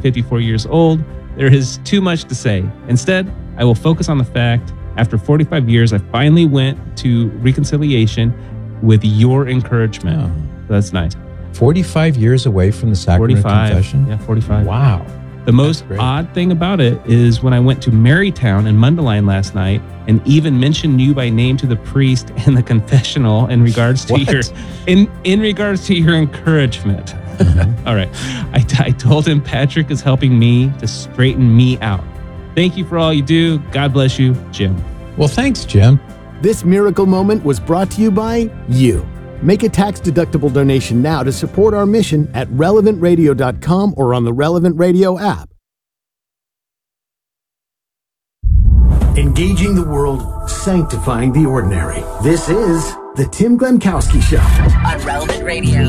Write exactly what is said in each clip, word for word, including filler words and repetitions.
fifty-four years old, there is too much to say. Instead, I will focus on the fact after forty-five years, I finally went to reconciliation with your encouragement. Oh. So that's nice. forty-five years away from the sacrament of forty-five. confession? Yeah, forty-five. Wow. The most odd thing about it is when I went to Marytown in Mundelein last night and even mentioned you by name to the priest in the confessional in regards to What? your in in regards to your encouragement. Mm-hmm. All right. I, I told him Patrick is helping me to straighten me out. Thank you for all you do. God bless you, Jim. Well, thanks, Jim. This miracle moment was brought to you by you. Make a tax-deductible donation now to support our mission at relevant radio dot com or on the Relevant Radio app. Engaging the world, sanctifying the ordinary. This is The Tim Glemkowski Show on Relevant Radio.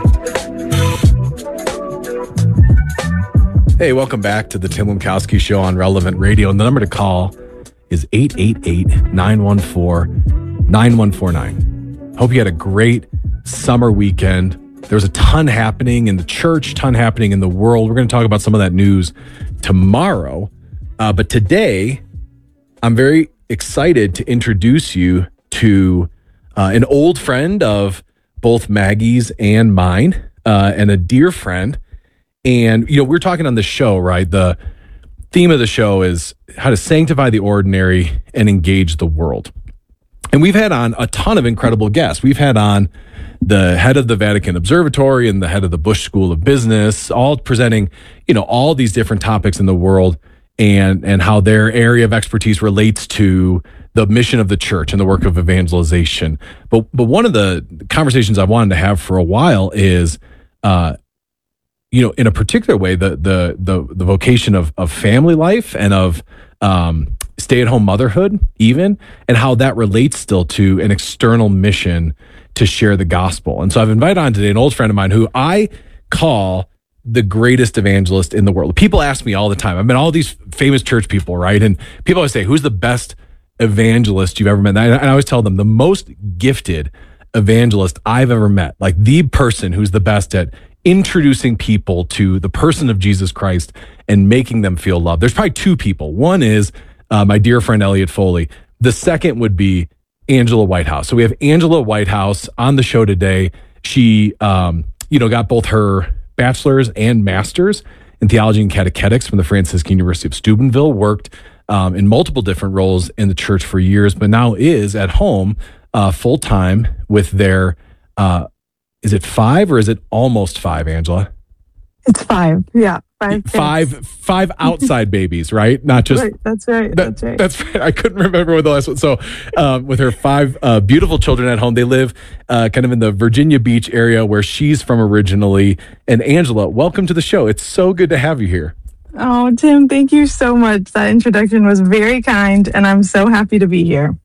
Hey, welcome back to The Tim Glemkowski Show on Relevant Radio. And the number to call is eight eight eight, nine one four, nine one four nine. Hope you had a great summer weekend. There was a ton happening in the church, ton happening in the world. We're going to talk about some of that news tomorrow. Uh, but today, I'm very excited to introduce you to uh, an old friend of both Maggie's and mine, uh, and a dear friend. And, you know, we're talking on the show, right? The theme of the show is how to sanctify the ordinary and engage the world. And we've had on a ton of incredible guests. We've had on the head of the Vatican Observatory and the head of the Bush School of Business, all presenting, you know, all these different topics in the world and, and how their area of expertise relates to the mission of the church and the work of evangelization. But, but one of the conversations I wanted to have for a while is, uh, you know, in a particular way, the the the the vocation of of family life and of um, stay-at-home motherhood, even, and how that relates still to an external mission to share the gospel. And so I've invited on today an old friend of mine who I call the greatest evangelist in the world. People ask me all the time. I've met all these famous church people, right? And people always say, "Who's the best evangelist you've ever met?" And I always tell them the most gifted evangelist I've ever met, like the person who's the best at introducing people to the person of Jesus Christ and making them feel loved. There's probably two people. One is uh, my dear friend Elliot Foley. The second would be Angela Whitehouse. So we have Angela Whitehouse on the show today. She, um, you know, got both her bachelor's and master's in theology and catechetics from the Franciscan University of Steubenville, worked um, in multiple different roles in the church for years, but now is at home uh, full-time with their uh Is it five or is it almost five, Angela? It's five. Yeah. Five. Five, kids. five outside babies, right? Not just. Right, that's right. That, that's right. That's right. I couldn't remember what the last one. So, um, with her five uh, beautiful children at home, they live uh, kind of in the Virginia Beach area where she's from originally. And Angela, welcome to the show. It's so good to have you here. Oh, Tim, thank you so much. That introduction was very kind, and I'm so happy to be here.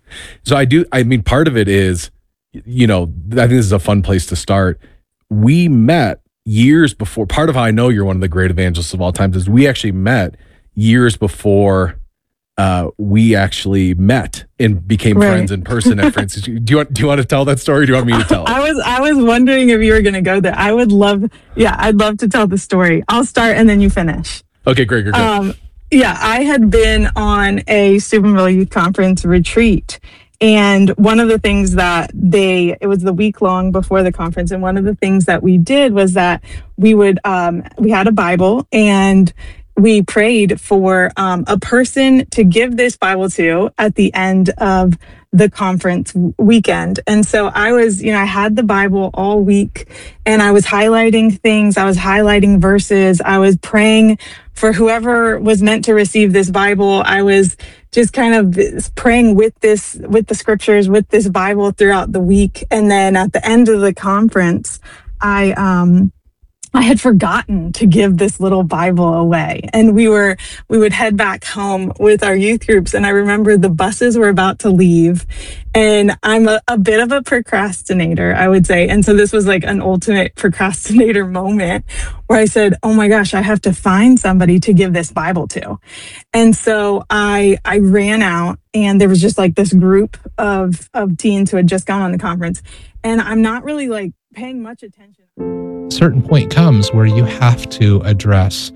So I do. I mean, part of it is, you know, I think this is a fun place to start. We met years before. Part of how I know you're one of the great evangelists of all times is we actually met years before uh, we actually met and became right. friends in person at Francis. Do you want do you want to tell that story? Or do you want me to tell it? I was I was wondering if you were going to go there. I would love. Yeah, I'd love to tell the story. I'll start and then you finish. Okay, great, great, great. Um, yeah, I had been on a Steubenville Youth Conference retreat. And one of the things that they, it was the week long before the conference. And one of the things that we did was that we would, um, we had a Bible and we prayed for um, a person to give this Bible to at the end of the conference weekend. And so I was, you know, I had the Bible all week and I was highlighting things. I was highlighting verses. I was praying for whoever was meant to receive this Bible. I was just kind of praying with this, with the scriptures, with this Bible throughout the week. And then at the end of the conference, I, um, I had forgotten to give this little Bible away. And we were, we would head back home with our youth groups. And I remember the buses were about to leave. And I'm a, a bit of a procrastinator, I would say. And so this was like an ultimate procrastinator moment where I said, oh my gosh, I have to find somebody to give this Bible to. And so I, I ran out and there was just like this group of, of teens who had just gone on the conference. And I'm not really like paying much attention. Certain point comes where you have to address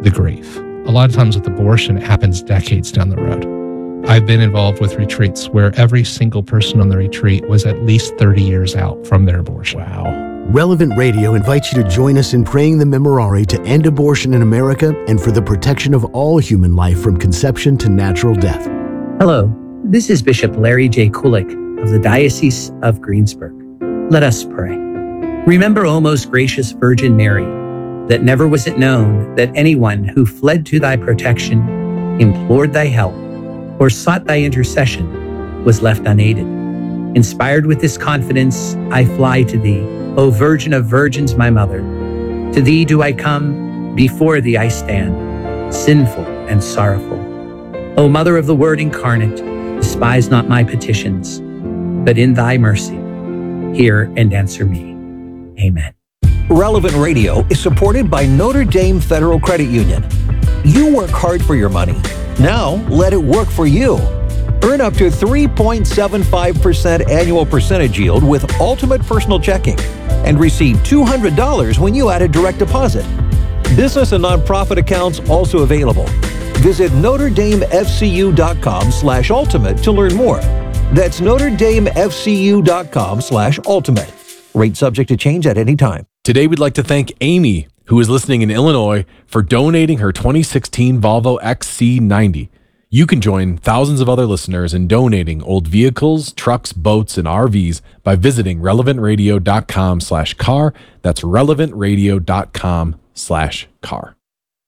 the grave. A lot of times with abortion, it happens decades down the road. I've been involved with retreats where every single person on the retreat was at least thirty years out from their abortion. Wow. Relevant Radio invites you to join us in praying the Memorare to end abortion in America and for the protection of all human life from conception to natural death. Hello, this is Bishop Larry J. Kulik of the Diocese of Greensburg. Let us pray. Remember, O most gracious Virgin Mary, that never was it known that anyone who fled to thy protection, implored thy help, or sought thy intercession was left unaided. Inspired with this confidence, I fly to thee, O Virgin of Virgins, my mother. To thee do I come, before thee I stand, sinful and sorrowful. O Mother of the Word incarnate, despise not my petitions, but in thy mercy, hear and answer me. Amen. Relevant Radio is supported by Notre Dame Federal Credit Union. You work hard for your money. Now let it work for you. Earn up to three point seven five percent annual percentage yield with Ultimate Personal Checking and receive two hundred dollars when you add a direct deposit. Business and nonprofit accounts also available. Visit NotreDameFCU.com slash ultimate to learn more. That's NotreDameFCU.com slash ultimate. Rate subject to change at any time. Today, we'd like to thank Amy, who is listening in Illinois, for donating her twenty sixteen Volvo X C ninety. You can join thousands of other listeners in donating old vehicles, trucks, boats, and R Vs by visiting relevantradio.com slash car. That's relevantradio.com slash car.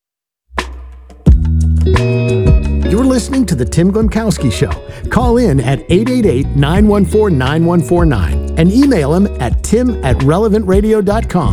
You're listening to The Tim Glemkowski Show. Call in at eight eight eight, nine one four, nine one four nine and email him at tim at relevantradio dot com.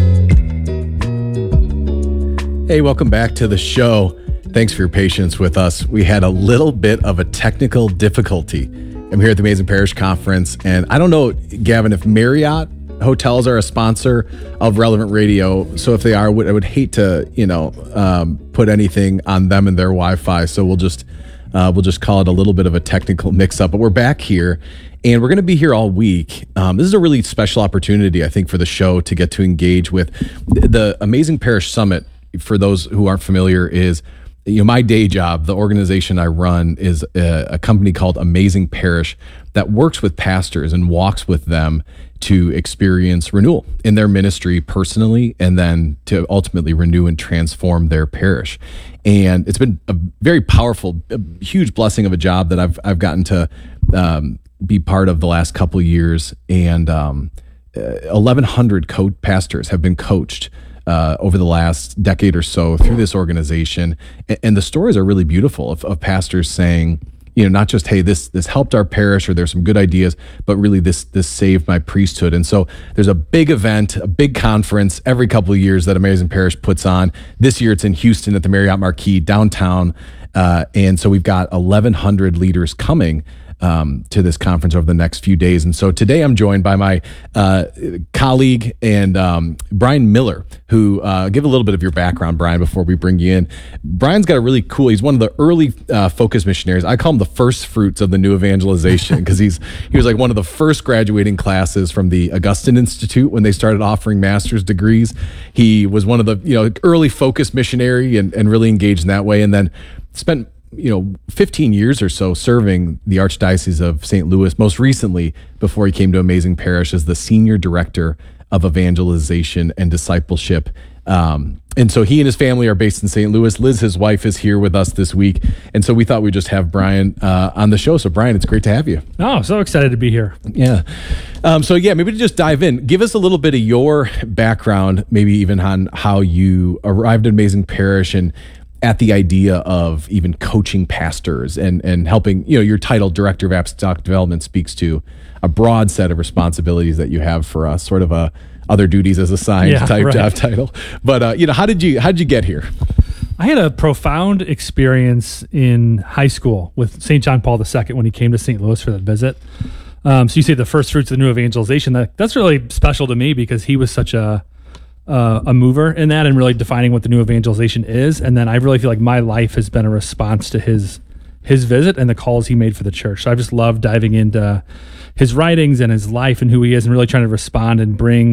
Hey, welcome back to the show. Thanks for your patience with us. We had a little bit of a technical difficulty. I'm here at the Amazing Parish Conference, and I don't know, Gavin, if Marriott hotels are a sponsor of Relevant Radio. So if they are, I would, I would hate to, you know, um, put anything on them and their Wi-Fi. So we'll just uh, we'll just call it a little bit of a technical mix-up. But we're back here, and we're going to be here all week. Um, this is a really special opportunity, I think, for the show to get to engage with the Amazing Parish Summit. For those who aren't familiar, is you know, my day job, the organization I run, is a, a company called Amazing Parish that works with pastors and walks with them to experience renewal in their ministry personally, and then to ultimately renew and transform their parish. And it's been a very powerful, a huge blessing of a job that I've I've gotten to um, be part of the last couple of years. And um, eleven hundred co- pastors have been coached Uh, over the last decade or so through this organization. And, and the stories are really beautiful of, of pastors saying, you know, not just, hey, this this helped our parish, or there's some good ideas, but really this this saved my priesthood. And so there's a big event, a big conference every couple of years that Amazing Parish puts on. This year it's in Houston at the Marriott Marquis downtown. Uh, and so we've got eleven hundred leaders coming Um, to this conference over the next few days. And so today I'm joined by my uh, colleague and um, Brian Miller, who uh, give a little bit of your background, Brian, before we bring you in. Brian's got a really cool, he's one of the early uh, focus missionaries. I call him the first fruits of the new evangelization, because he's he was like one of the first graduating classes from the Augustine Institute when they started offering master's degrees. He was one of the you know early focus missionary and, and really engaged in that way, and then spent you know, fifteen years or so serving the Archdiocese of Saint Louis, most recently before he came to Amazing Parish as the Senior Director of Evangelization and Discipleship. Um, and so he and his family are based in Saint Louis. Liz, his wife, is here with us this week. And so we thought we'd just have Brian uh, on the show. So Brian, it's great to have you. Oh, so excited to be here. Yeah. Um, so yeah, maybe to just dive in, give us a little bit of your background, maybe even on how you arrived at Amazing Parish and at the idea of even coaching pastors and and helping, you know, your title, Director of Apostolic Development, speaks to a broad set of responsibilities that you have for us, sort of a other duties as assigned yeah, type right. job title. But, uh, you know, how did you, how did you get here? I had a profound experience in high school with Saint John Paul the Second when he came to Saint Louis for that visit. Um, so you say the first fruits of the new evangelization, that that's really special to me because he was such a, Uh, a mover in that and really defining what the new evangelization is. And then I really feel like my life has been a response to his his visit and the calls he made for the church. So I've just loved diving into his writings and his life and who he is and really trying to respond and bring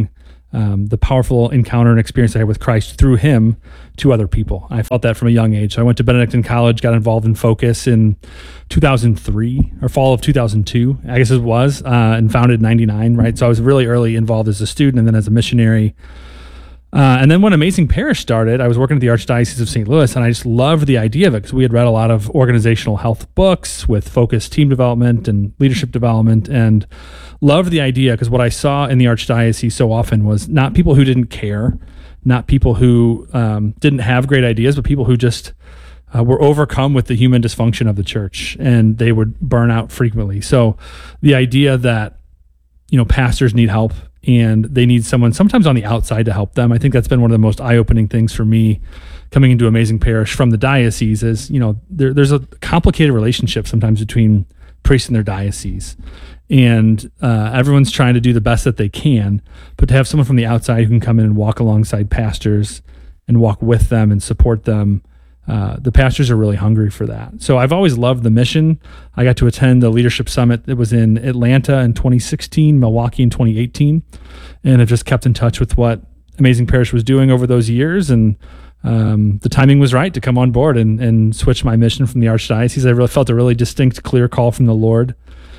um, the powerful encounter and experience I had with Christ through him to other people. I felt that from a young age. So I went to Benedictine College, got involved in Focus in two thousand three or fall of two thousand two, I guess it was, uh, and founded ninety-nine, right? So I was really early involved as a student and then as a missionary. Uh, and then when Amazing Parish started, I was working at the Archdiocese of Saint Louis, and I just loved the idea of it because we had read a lot of organizational health books with focused team development and leadership development, and loved the idea because what I saw in the Archdiocese so often was not people who didn't care, not people who um, didn't have great ideas, but people who just uh, were overcome with the human dysfunction of the church, and they would burn out frequently. So the idea that, you know, pastors need help, and they need someone sometimes on the outside to help them. I think that's been one of the most eye-opening things for me coming into Amazing Parish from the diocese is, you know, there, there's a complicated relationship sometimes between priests and their diocese. And uh, everyone's trying to do the best that they can, but to have someone from the outside who can come in and walk alongside pastors and walk with them and support them, Uh, the pastors are really hungry for that. So I've always loved the mission. I got to attend the Leadership Summit that was in Atlanta in twenty sixteen, Milwaukee in twenty eighteen, and I've just kept in touch with what Amazing Parish was doing over those years. And um, the timing was right to come on board and, and switch my mission from the Archdiocese. I really felt a really distinct, clear call from the Lord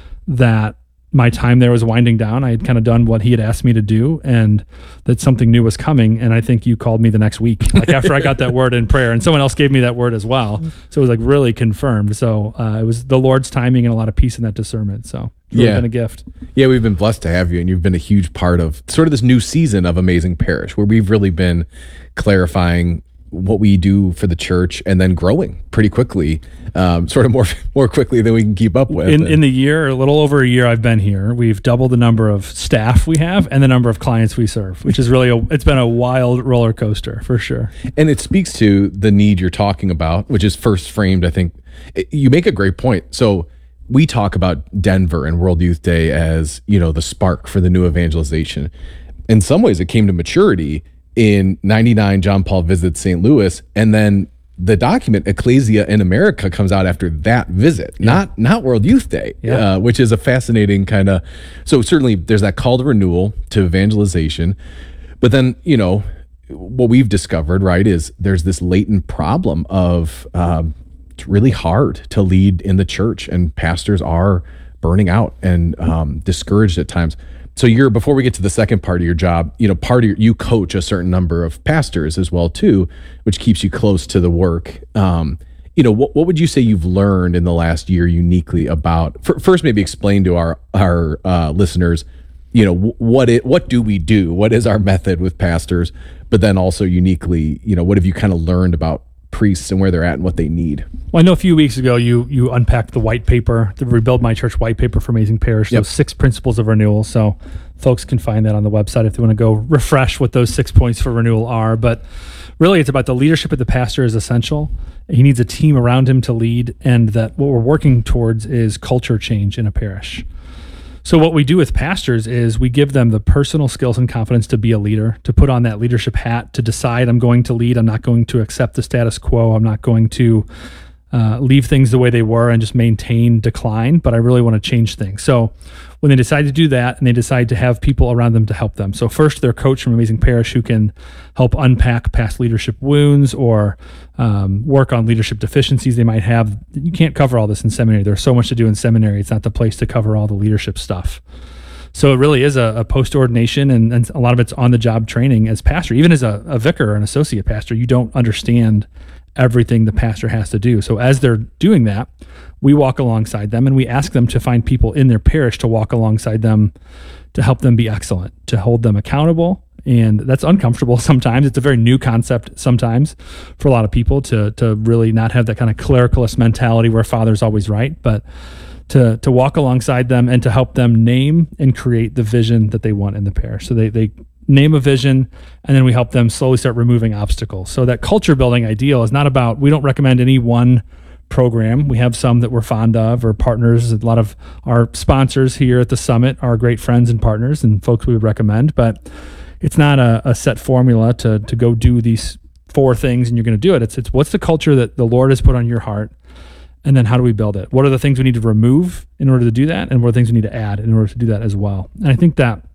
that my time there was winding down. I had kind of done what he had asked me to do, and that something new was coming. And I think you called me the next week, like after I got that word in prayer, and someone else gave me that word as well. So it was like really confirmed. So uh, it was the Lord's timing and a lot of peace in that discernment. So it's really Yeah. been a gift. Yeah, we've been blessed to have you, and you've been a huge part of sort of this new season of Amazing Parish, where we've really been clarifying what we do for the church and then growing pretty quickly, um, sort of more more quickly than we can keep up with. In, in the year, a little over a year I've been here, we've doubled the number of staff we have and the number of clients we serve, which is really, a, it's been a wild roller coaster for sure. And it speaks to the need you're talking about, which is first framed, I think. It, you make a great point. So we talk about Denver and World Youth Day as, you know, the spark for the new evangelization. In some ways, it came to maturity in ninety-nine. John Paul visits Saint Louis, and then the document Ecclesia in America comes out after that visit, yeah. not not World Youth Day, yeah. uh, which is a fascinating kind of. So certainly there's that call to renewal, to evangelization, but then, you know, what we've discovered, right, is there's this latent problem of um, it's really hard to lead in the church, and pastors are burning out and um, discouraged at times. So you're, before we get to the second part of your job, you know, part of your, you coach a certain number of pastors as well too, which keeps you close to the work. Um, you know, what, what would you say you've learned in the last year uniquely about, for, first maybe explain to our, our uh, listeners, you know, what it, what do we do? What is our method with pastors? But then also uniquely, you know, what have you kind of learned about priests and where they're at and what they need? Well, I know a few weeks ago you you unpacked the white paper, the Rebuild My Church white paper for Amazing Parish, yep. those six principles of renewal. So folks can find that on the website if they want to go refresh what those six points for renewal are. But really, it's about the leadership of the pastor is essential. He needs a team around him to lead, and that what we're working towards is culture change in a parish. So what we do with pastors is we give them the personal skills and confidence to be a leader, to put on that leadership hat, to decide I'm going to lead. I'm not going to accept the status quo. I'm not going to uh, leave things the way they were and just maintain decline, but I really want to change things. So when they decide to do that, and they decide to have people around them to help them. So first, their coach from Amazing Parish who can help unpack past leadership wounds or um, work on leadership deficiencies they might have. You can't cover all this in seminary. There's so much to do in seminary. It's not the place to cover all the leadership stuff. So it really is a, a post-ordination, and, and a lot of it's on-the-job training as pastor. Even as a, a vicar or an associate pastor, you don't understand everything the pastor has to do. So as they're doing that, we walk alongside them, and we ask them to find people in their parish to walk alongside them to help them be excellent, to hold them accountable. And that's uncomfortable sometimes. It's a very new concept sometimes for a lot of people to to really not have that kind of clericalist mentality where father's always right, but to to walk alongside them and to help them name and create the vision that they want in the parish. So they they name a vision, and then we help them slowly start removing obstacles. So that culture building ideal is not about, we don't recommend any one program. We have some that we're fond of, or partners. A lot of our sponsors here at the summit are great friends and partners and folks we would recommend, but it's not a, a set formula to to go do these four things and you're going to do it. It's it's what's the culture that the Lord has put on your heart, and then how do we build it? What are the things we need to remove in order to do that, and what are the things we need to add in order to do that as well? And I think that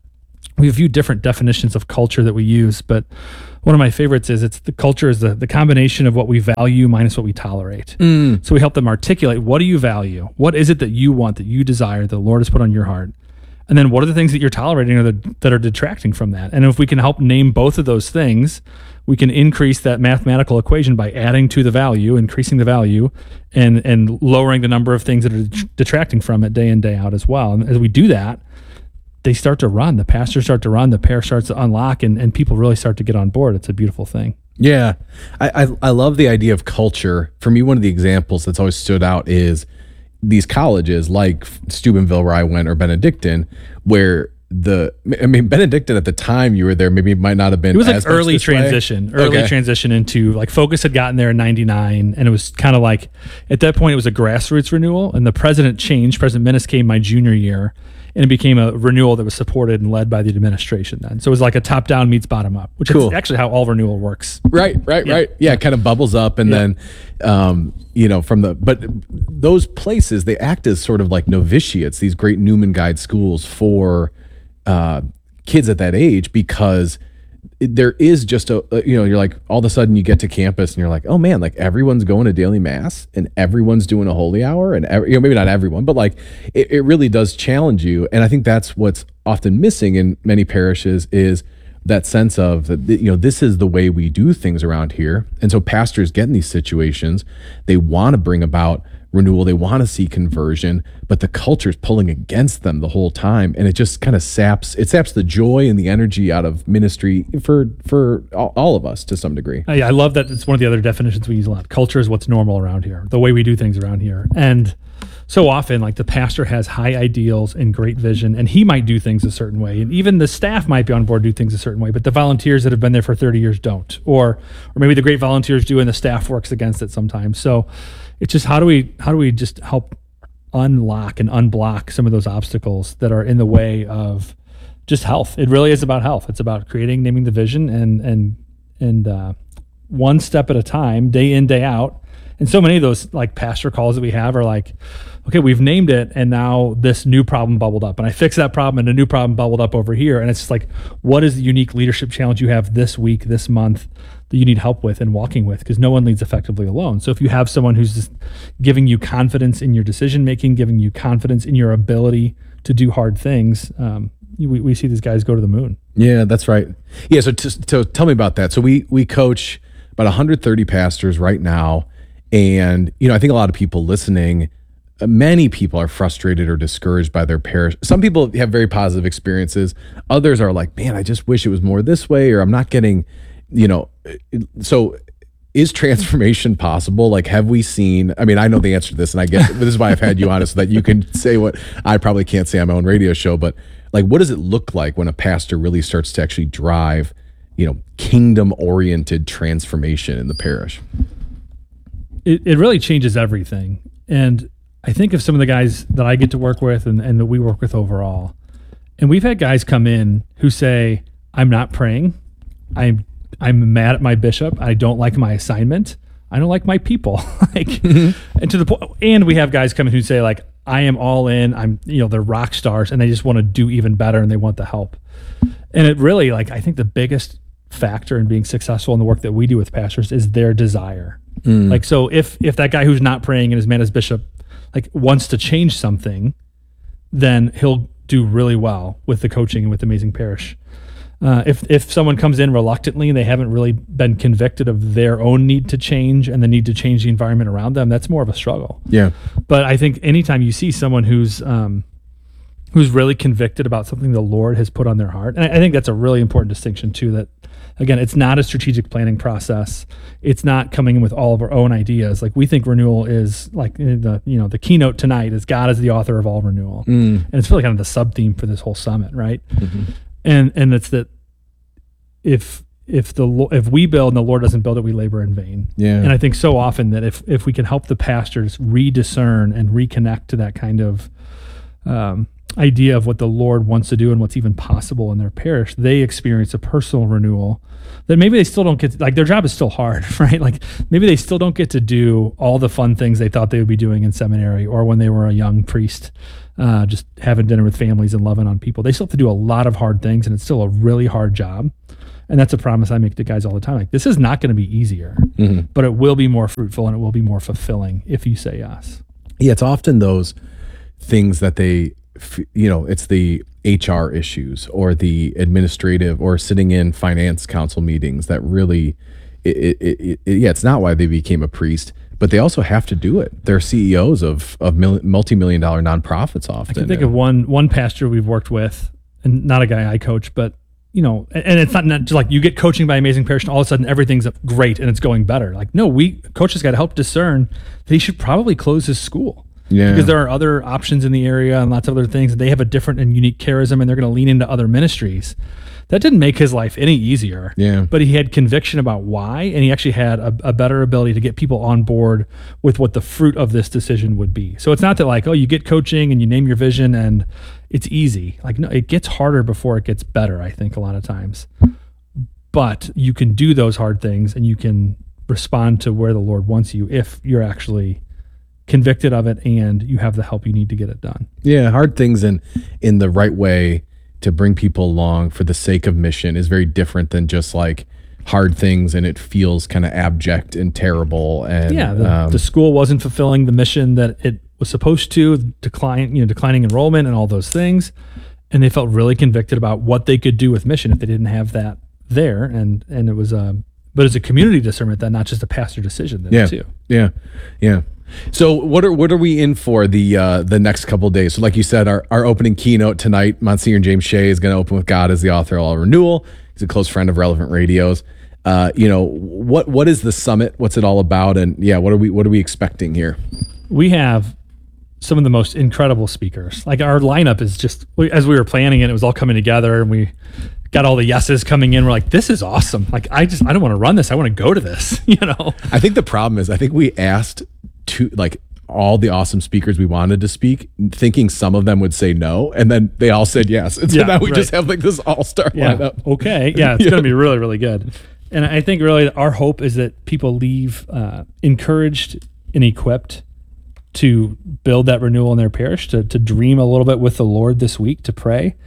we have a few different definitions of culture that we use, but one of my favorites is it's the culture is the, the combination of what we value minus what we tolerate. Mm. So we help them articulate, what do you value? What is it that you want, that you desire, that the Lord has put on your heart? And then what are the things that you're tolerating or that, that are detracting from that? And if we can help name both of those things, we can increase that mathematical equation by adding to the value, increasing the value, and and lowering the number of things that are detracting from it day in, day out as well. And as we do that, they start to run. The pastors start to run. The parish starts to unlock, and, and people really start to get on board. It's a beautiful thing. Yeah. I, I, I love the idea of culture. For me, one of the examples that's always stood out is these colleges like Steubenville, where I went, or Benedictine, where the, I mean, Benedictine at the time you were there, maybe it might not have been. It was as like early much this way. transition, early Okay. transition into like Focus had gotten there in ninety-nine. And it was kind of like, at that point, it was a grassroots renewal. And the president changed. President Minnis came my junior year. And it became a renewal that was supported and led by the administration then. So it was like a top down meets bottom up, which Cool. is actually how all renewal works. Right, right, Yeah. right. Yeah, it kind of bubbles up, and Yeah. then, um, you know, from the, but those places, they act as sort of like novitiates, these great Newman Guide schools for uh, kids at that age, because it- there is just a, a- you know, you're like, all of a sudden you get to campus and you're like, oh man, like everyone's going to daily mass and everyone's doing a holy hour, and every, you know, maybe not everyone, but like it, it really does challenge you. And I think that's what's often missing in many parishes is that sense of that, you know, this is the way we do things around here. And so pastors get in these situations, they want to bring about renewal, they want to see conversion, but the culture is pulling against them the whole time, and it just kind of saps it saps the joy and the energy out of ministry for for all, all of us to some degree. I, I love that. It's one of the other definitions we use a lot. Culture is what's normal around here, the way we do things around here. And so often, like the pastor has high ideals and great vision, and he might do things a certain way, and even the staff might be on board do things a certain way, but the volunteers that have been there for thirty years don't, or or maybe the great volunteers do, and the staff works against it sometimes. So it's just how do we how do we just help unlock and unblock some of those obstacles that are in the way of just health. It really is about health. It's about creating, naming the vision, and and and uh, one step at a time, day in, day out. And so many of those like pastor calls that we have are like, okay, we've named it, and now this new problem bubbled up, and I fixed that problem, and a new problem bubbled up over here. And it's just like, what is the unique leadership challenge you have this week, this month, that you need help with and walking with? Because no one leads effectively alone. So if you have someone who's just giving you confidence in your decision making, giving you confidence in your ability to do hard things, um, we, we see these guys go to the moon. Yeah, that's right. Yeah, so to, to tell me about that. So we we coach about one hundred thirty pastors right now, and you know, I think a lot of people listening, uh, many people are frustrated or discouraged by their parish. Some people have very positive experiences. Others are like, man, I just wish it was more this way, or I'm not getting, you know. So is transformation possible? Like, have we seen, I mean, I know the answer to this, and I get, this is why I've had you on it, so that you can say what I probably can't say on my own radio show, but like, what does it look like when a pastor really starts to actually drive, you know, kingdom-oriented transformation in the parish? It, it really changes everything. And I think of some of the guys that I get to work with and, and that we work with overall. And we've had guys come in who say, I'm not praying. I'm I'm mad at my bishop. I don't like my assignment. I don't like my people. like, mm-hmm. and to the point, and we have guys come in who say like, I am all in. I'm, you know, they're rock stars and they just want to do even better and they want the help. And it really, like, I think the biggest factor in being successful in the work that we do with pastors is their desire. Mm. Like, so if if that guy who's not praying and is mad as bishop, like, wants to change something, then he'll do really well with the coaching and with Amazing Parish. Uh, if if someone comes in reluctantly and they haven't really been convicted of their own need to change and the need to change the environment around them, that's more of a struggle. Yeah. But I think anytime you see someone who's um, who's really convicted about something the Lord has put on their heart, and I, I think that's a really important distinction too, that again, it's not a strategic planning process. It's not coming in with all of our own ideas. Like, we think renewal is like the, you know, the keynote tonight is God is the author of all renewal. Mm. And it's really kind of the sub theme for this whole summit. Right. Mm-hmm. And, and it's that if, if the, if we build and the Lord doesn't build it, we labor in vain. Yeah. And I think so often that if, if we can help the pastors rediscern and reconnect to that kind of, um, idea of what the Lord wants to do and what's even possible in their parish, they experience a personal renewal that maybe they still don't get to, like, their job is still hard, right? Like, maybe they still don't get to do all the fun things they thought they would be doing in seminary or when they were a young priest. uh, just having dinner with families and loving on people. They still have to do a lot of hard things, and it's still a really hard job. And that's a promise I make to guys all the time. Like, this is not going to be easier, mm-hmm. but it will be more fruitful and it will be more fulfilling if you say yes. Yeah, it's often those things that they, you know, it's the H R issues or the administrative or sitting in finance council meetings that really, it, it, it, it, yeah, it's not why they became a priest, but they also have to do it. They're C E Os of of mil, multi-million dollar nonprofits often. I can think of one one pastor we've worked with, and not a guy I coach, but you know, and it's not, not just like you get coaching by Amazing Parish and all of a sudden everything's great and it's going better. Like, no, we coaches got to help discern that he should probably close his school. Yeah. Because there are other options in the area and lots of other things. They have a different and unique charism, and they're going to lean into other ministries. That didn't make his life any easier. Yeah. But he had conviction about why, and he actually had a, a better ability to get people on board with what the fruit of this decision would be. So it's not that like, oh, you get coaching and you name your vision and it's easy. Like, no, it gets harder before it gets better, I think, a lot of times. But you can do those hard things and you can respond to where the Lord wants you if you're actually convicted of it and you have the help you need to get it done. Yeah, hard things in in the right way to bring people along for the sake of mission is very different than just like hard things and it feels kind of abject and terrible. And yeah, the, um, the school wasn't fulfilling the mission that it was supposed to, decline, you know, declining enrollment and all those things. And they felt really convicted about what they could do with mission if they didn't have that there. And and it was a, but it's a community discernment that not just a pastor decision then yeah, too. Yeah, yeah. So what are what are we in for the uh, the next couple of days? So like you said, our, our opening keynote tonight, Monsignor James Shea is going to open with God as the author of all renewal. He's a close friend of Relevant Radio's. Uh, you know, what what is the summit? What's it all about? And yeah, what are we what are we expecting here? We have some of the most incredible speakers. Like, our lineup is just, as we were planning it, it was all coming together and we got all the yeses coming in. We're like, this is awesome. Like, I just, I don't want to run this. I want to go to this, you know? I think the problem is, I think we asked to like all the awesome speakers we wanted to speak, thinking some of them would say no. And then they all said yes. And so yeah, now we right. just have like this all-star yeah. lineup. Okay. Yeah. It's yeah. going to be really, really good. And I think really our hope is that people leave uh, encouraged and equipped to build that renewal in their parish, to, to dream a little bit with the Lord this week, to pray,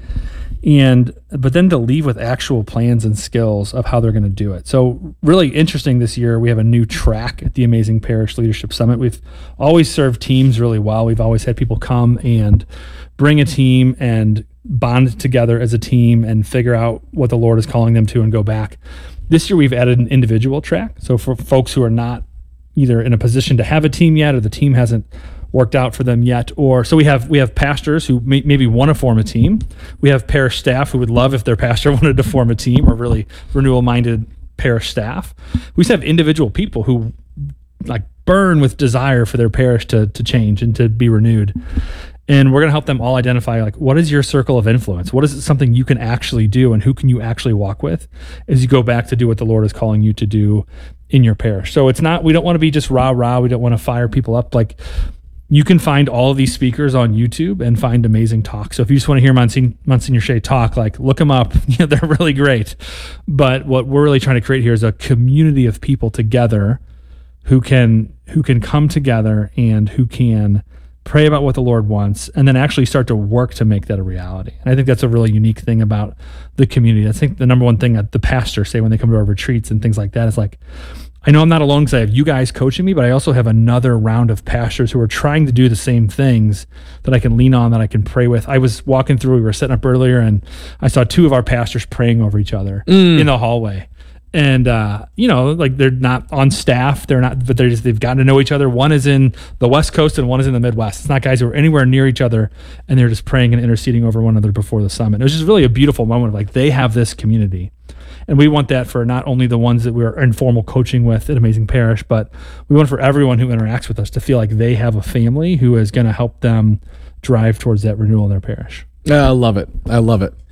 and but then to leave with actual plans and skills of how they're going to do it. So really interesting this year, we have a new track at the Amazing Parish Leadership Summit. We've always served teams really well. We've always had people come and bring a team and bond together as a team and figure out what the Lord is calling them to and go back. This year we've added an individual track. So for folks who are not either in a position to have a team yet, or the team hasn't worked out for them yet, or so we have we have pastors who may, maybe want to form a team. We have parish staff who would love if their pastor wanted to form a team, or really renewal-minded parish staff. We just have individual people who like burn with desire for their parish to to change and to be renewed. And we're going to help them all identify, like, what is your circle of influence? What is it something you can actually do, and who can you actually walk with as you go back to do what the Lord is calling you to do in your parish? So it's not, we don't want to be just rah, rah. We don't want to fire people up. Like, you can find all of these speakers on YouTube and find amazing talks. So if you just want to hear Monsignor, Monsignor Shea talk, like, look them up. You know, they're really great. But what we're really trying to create here is a community of people together who can, who can come together and who can pray about what the Lord wants, and then actually start to work to make that a reality. And I think that's a really unique thing about the community. I think the number one thing that the pastors say when they come to our retreats and things like that is like, I know I'm not alone because I have you guys coaching me, but I also have another round of pastors who are trying to do the same things that I can lean on, that I can pray with. I was walking through, we were setting up earlier, and I saw two of our pastors praying over each other mm. in the hallway. And, uh, you know, like, they're not on staff, they're not, but they're just, they've gotten to know each other. One is in the West Coast and one is in the Midwest. It's not guys who are anywhere near each other, and they're just praying and interceding over one another before the summit. It was just really a beautiful moment of like, they have this community. And we want that for not only the ones that we're in formal coaching with at Amazing Parish, but we want for everyone who interacts with us to feel like they have a family who is going to help them drive towards that renewal in their parish. Yeah, I love it. I love it.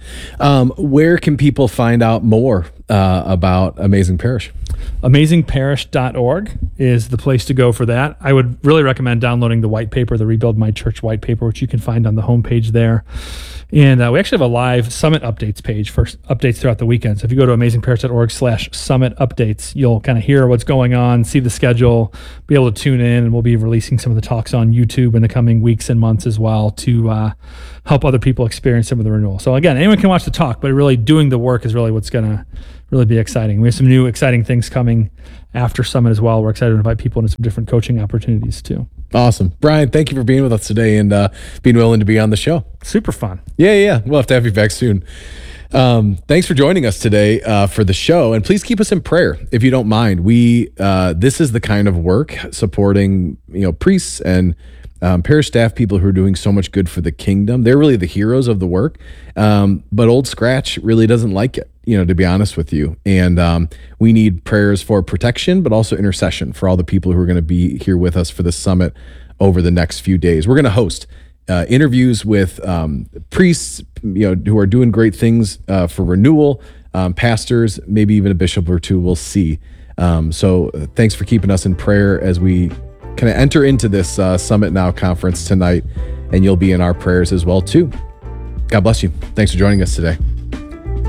Um, where can people find out more uh, about Amazing Parish? amazing parish dot org is the place to go for that. I would really recommend downloading the white paper, the Rebuild My Church white paper, which you can find on the homepage there. And uh, we actually have a live summit updates page for updates throughout the weekend. So if you go to amazing parish dot org slash summit updates, you'll kind of hear what's going on, see the schedule, be able to tune in, and we'll be releasing some of the talks on YouTube in the coming weeks and months as well to uh, help other people experience some of the renewal. So again, anyone can watch the talk, but really doing the work is really what's going to really be exciting. We have some new exciting things coming after Summit as well. We're excited to invite people into some different coaching opportunities too. Awesome. Brian, thank you for being with us today and uh, being willing to be on the show. Super fun. Yeah, yeah. We'll have to have you back soon. Um, thanks for joining us today uh, for the show. And please keep us in prayer if you don't mind. We uh, this is the kind of work supporting, you know, priests and Um, parish staff, people who are doing so much good for the kingdom. They're really the heroes of the work. Um, but Old Scratch really doesn't like it, you know, to be honest with you. And um, we need prayers for protection, but also intercession for all the people who are going to be here with us for the summit over the next few days. We're going to host uh, interviews with um, priests, you know, who are doing great things uh, for renewal, um, pastors, maybe even a bishop or two. We'll see. Um, so uh, thanks for keeping us in prayer as we kind of enter into this uh, Summit Now conference tonight, and you'll be in our prayers as well too. God bless you. Thanks for joining us today.